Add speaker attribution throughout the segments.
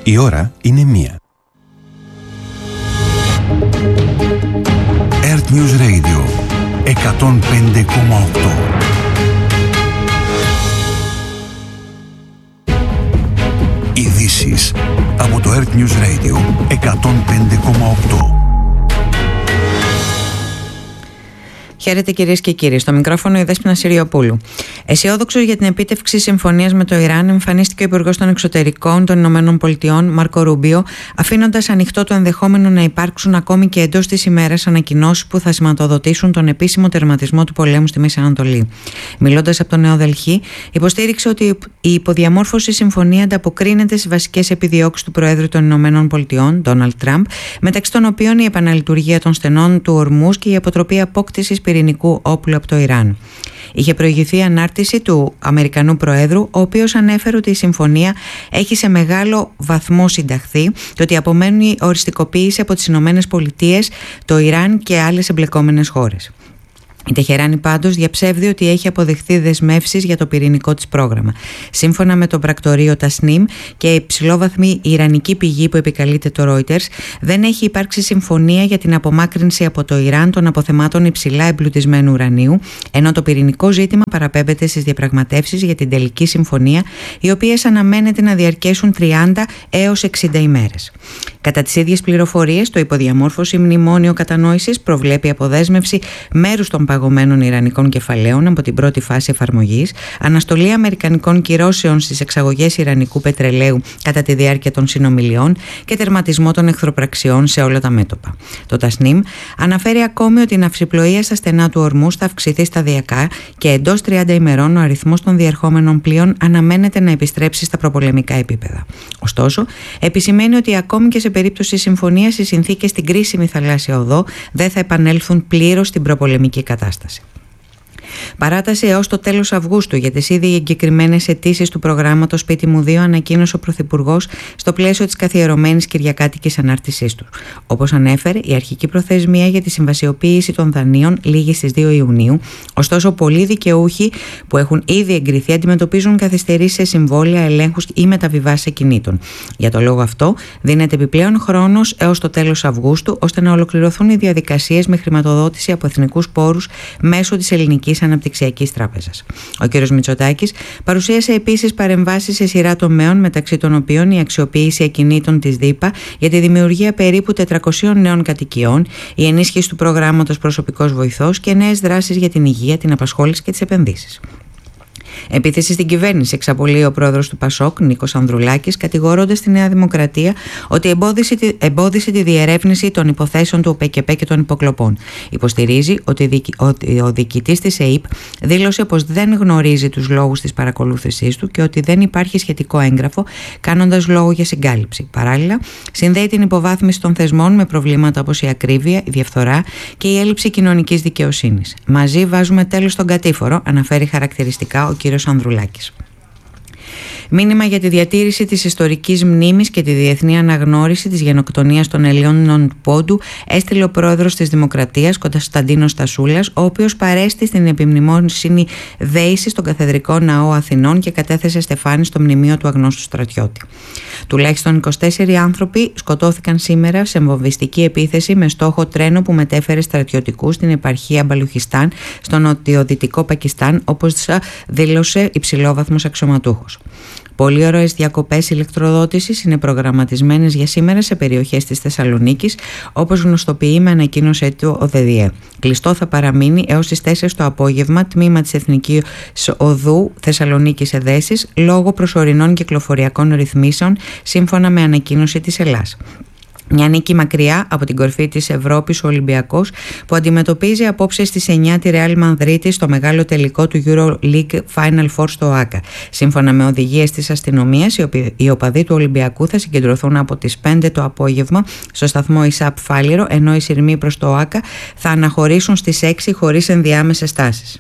Speaker 1: Η ώρα είναι 1. Earth News Radio 105,8. Ειδήσεις από το Earth News Radio 105,8.
Speaker 2: Χαίρετε κυρίες και κύριοι. Στο μικρόφωνο η Δέσποινα Συριοπούλου. Αισιόδοξος για την επίτευξη συμφωνίας με το Ιράν, εμφανίστηκε ο Υπουργός των Εξωτερικών των Ηνωμένων Πολιτειών, Μάρκο Ρούμπιο, αφήνοντας ανοιχτό το ενδεχόμενο να υπάρξουν ακόμη και εντός της ημέρας ανακοινώσεις που θα σηματοδοτήσουν τον επίσημο τερματισμό του πολέμου στη Μέση Ανατολή. Μιλώντας από το Νέο Δελχή, υποστήριξε ότι η υποδιαμόρφωση συμφωνία ανταποκρίνεται στις βασικές επιδιώξεις του Προέδρου των Ηνωμένων Πολιτειών, Ντόναλντ Τραμπ, μεταξύ των οποίων η επαναλειτουργία των στενών του Ορμούζ και η αποτροπή απόκτησης πυρηνικού όπλου από το Ιράν. Είχε προηγηθεί ανάρτηση του Αμερικανού Προέδρου, ο οποίος ανέφερε ότι η συμφωνία έχει σε μεγάλο βαθμό συνταχθεί και ότι απομένει η οριστικοποίηση από τις Ηνωμένες Πολιτείες, το Ιράν και άλλες εμπλεκόμενες χώρες. Η Τεχεράνη πάντως διαψεύδει ότι έχει αποδεχθεί δεσμεύσεις για το πυρηνικό της πρόγραμμα. Σύμφωνα με το πρακτορείο Τασνίμ και υψηλόβαθμη ιρανική πηγή που επικαλείται το Reuters, δεν έχει υπάρξει συμφωνία για την απομάκρυνση από το Ιράν των αποθεμάτων υψηλά εμπλουτισμένου ουρανίου, ενώ το πυρηνικό ζήτημα παραπέμπεται στις διαπραγματεύσεις για την τελική συμφωνία, οι οποίες αναμένεται να διαρκέσουν 30 έως 60 ημέρες. Κατά τις ίδιες πληροφορίες, το υποδιαμόρφωση μνημόνιο κατανόησης προβλέπει αποδέσμευση μέρους των παγωμένων ιρανικών κεφαλαίων από την πρώτη φάση εφαρμογής, αναστολή αμερικανικών κυρώσεων στις εξαγωγές ιρανικού πετρελαίου κατά τη διάρκεια των συνομιλιών και τερματισμό των εχθροπραξιών σε όλα τα μέτωπα. Το Τασνίμ αναφέρει ακόμη ότι η ναυσιπλοεία στα στενά του Ορμούζ θα αυξηθεί σταδιακά και εντός 30 ημερών ο αριθμός των διερχόμενων πλοίων αναμένεται να επιστρέψει στα προπολεμικά επίπεδα. Ωστόσο, επισημαίνει ότι ακόμη και σε περίπτωση συμφωνίας οι συνθήκες στην κρίσιμη θαλάσσια οδό δεν θα επανέλθουν πλήρως στην προπολεμική κατάσταση. Παράταση έως το τέλος Αυγούστου για τις ήδη εγκεκριμένες αιτήσεις του προγράμματος Σπίτι μου 2 ανακοίνωσε ο Πρωθυπουργός στο πλαίσιο της καθιερωμένης κυριακάτικης ανάρτησής του. Όπως ανέφερε, η αρχική προθεσμία για τη συμβασιοποίηση των δανείων λήγει στις 2 Ιουνίου, ωστόσο πολλοί δικαιούχοι που έχουν ήδη εγκριθεί αντιμετωπίζουν καθυστερήσεις σε συμβόλαια, ελέγχους ή μεταβιβάσεις ακινήτων. Για το λόγο αυτό, δίνεται επιπλέον χρόνος έως το τέλος Αυγούστου ώστε να ολοκληρωθούν οι διαδικασίες με χρηματοδότηση από εθνικούς πόρους μέσω της Ελληνικής Αναπτυξιακής Τράπεζας. Ο κ. Μητσοτάκης παρουσίασε επίσης παρεμβάσεις σε σειρά τομέων, μεταξύ των οποίων η αξιοποίηση ακινήτων της ΔΥΠΑ για τη δημιουργία περίπου 400 νέων κατοικιών, η ενίσχυση του προγράμματος Προσωπικός Βοηθός και νέες δράσεις για την υγεία, την απασχόληση και τις επενδύσεις. Επίθεση στην κυβέρνηση εξαπολύει ο πρόεδρος του ΠΑΣΟΚ, Νίκος Ανδρουλάκης, κατηγορώντας τη Νέα Δημοκρατία ότι εμπόδισε τη διερεύνηση των υποθέσεων του ΟΠΕΚΕΠΕ και των υποκλοπών. Υποστηρίζει ότι ο διοικητής της ΕΥΠ δήλωσε πως δεν γνωρίζει τους λόγους της παρακολούθησής του και ότι δεν υπάρχει σχετικό έγγραφο, κάνοντας λόγο για συγκάλυψη. Παράλληλα, συνδέει την υποβάθμιση των θεσμών με προβλήματα όπως η ακρίβεια, η διαφθορά και η έλλειψη κοινωνικής δικαιοσύνης. Μαζί βάζουμε τέλος στον κατήφορο, αναφέρει χαρακτηριστικά ο κ. Ανδρουλάκης. Μήνυμα για τη διατήρηση της ιστορικής μνήμης και τη διεθνή αναγνώριση της γενοκτονίας των Ελλήνων του Πόντου έστειλε ο πρόεδρος της Δημοκρατίας, Κωνσταντίνος Στασούλας, ο οποίος παρέστη στην επιμνημόσυνη δέηση στον Καθεδρικό Ναό Αθηνών και κατέθεσε στεφάνι στο μνημείο του αγνώστου στρατιώτη. Τουλάχιστον 24 άνθρωποι σκοτώθηκαν σήμερα σε βομβιστική επίθεση με στόχο τρένο που μετέφερε στρατιωτικούς στην επαρχία Μπαλουχιστάν στο νοτιοδυτικό Πακιστάν, όπως δήλωσε υψηλόβαθμος αξιωματούχος. Πολύ ωραίες διακοπές ηλεκτροδότησης είναι προγραμματισμένες για σήμερα σε περιοχές της Θεσσαλονίκης, όπως γνωστοποιεί με ανακοίνωσή του ο ΔΔΕ. Κλειστό θα παραμείνει έως τις 4 το απόγευμα τμήμα της Εθνικής Οδού Θεσσαλονίκης Εδέσης λόγω προσωρινών κυκλοφοριακών ρυθμίσεων, σύμφωνα με ανακοίνωση της Ελλάς. Μια νίκη μακριά από την κορφή της Ευρώπης ο Ολυμπιακός, που αντιμετωπίζει απόψε στις 9 τη Ρεάλ Μαδρίτη στο μεγάλο τελικό του EuroLeague Final Four στο ΆΚΑ. Σύμφωνα με οδηγίες της αστυνομίας, οι οπαδοί του Ολυμπιακού θα συγκεντρωθούν από τις 5 το απόγευμα στο σταθμό ΙΣΑΠ Φάληρο, ενώ οι σειρμοί προς το ΆΚΑ θα αναχωρήσουν στις 6 χωρίς ενδιάμεσες στάσεις.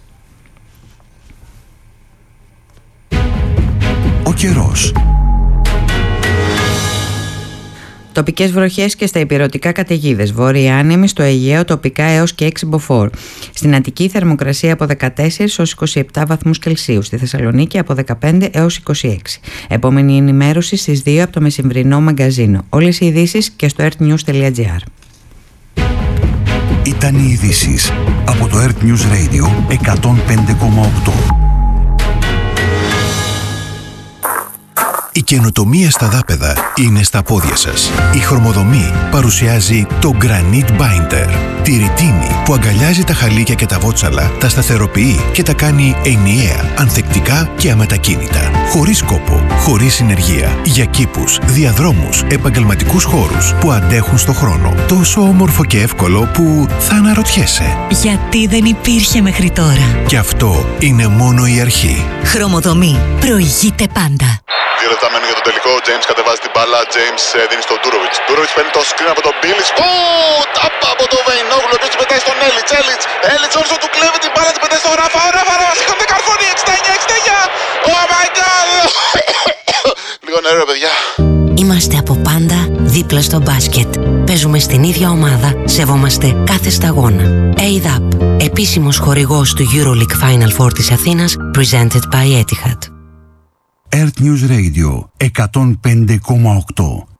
Speaker 1: Ο καιρός.
Speaker 2: Τοπικές βροχές και στα ηπειρωτικά καταιγίδες. Βόρεια άνεμη, στο Αιγαίο τοπικά έως και 6 μποφόρ. Στην Αττική θερμοκρασία από 14 ως 27 βαθμούς Κελσίου. Στη Θεσσαλονίκη από 15 έως 26. Επόμενη ενημέρωση στις 2 από το μεσημβρινό μαγκαζίνο. Όλες οι ειδήσεις και στο earthnews.gr.
Speaker 1: Ήταν οι ειδήσεις από το Earth News Radio 105,8.
Speaker 3: Η καινοτομία στα δάπεδα είναι στα πόδια σας. Η Χρωμοδομή παρουσιάζει το Granite Binder. Τη ρητίνη που αγκαλιάζει τα χαλίκια και τα βότσαλα, τα σταθεροποιεί και τα κάνει ενιαία, ανθεκτικά και αμετακίνητα. Χωρίς κόπο, χωρίς συνεργεία. Για κήπους, διαδρόμους, επαγγελματικούς χώρους που αντέχουν στο χρόνο. Τόσο όμορφο και εύκολο που θα αναρωτιέσαι.
Speaker 4: Γιατί δεν υπήρχε μέχρι τώρα.
Speaker 3: Και αυτό είναι μόνο η αρχή.
Speaker 4: Χρωμοδομή. Προηγείται πάντα.
Speaker 5: 2 λεπτά μένουν για το τελικό. Ο James κατεβάζει την μπάλα. James δίνει στον Ντούροβιτς. Ντούροβιτς παίρνει το screen από τον Μπίλιτς. Τάπα από τον Βεϊνόγλου. Ο οποίος την πετάει στον Έλιτς. Έλιτς όσο του κλέβει την μπάλα. Την πετάει στον Ράφα. Ο Ράφα σηκώνεται καρφώνει. 69. Oh my god. Λίγο νερό παιδιά.
Speaker 6: Είμαστε από πάντα δίπλα στο μπάσκετ. Παίζουμε στην ίδια ομάδα. Σεβόμαστε κάθε σταγόνα. ADAP. Επίσημος χορηγός του EuroLeague Final Four της Αθήνας. Presented by Etihad.
Speaker 1: Earth News Radio 105,8.